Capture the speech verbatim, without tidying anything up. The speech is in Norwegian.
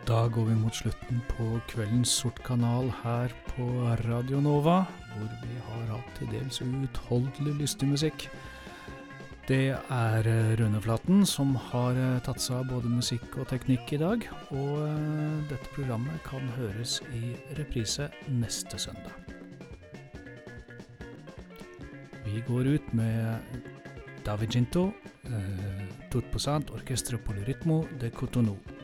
Da går vi mot slutten på kveldens Sort-kanal her på Radio Nova, hvor vi har hatt til dels uutholdelig lystig musikk. Det er Rune Flaten som har tatt seg av både musikk og teknikk i dag, og dette programmet kan høres i reprise neste søndag. Vi går ut med David Ginto, eh, Tout Posant, Orchestre Polyrythmo de Cotonou.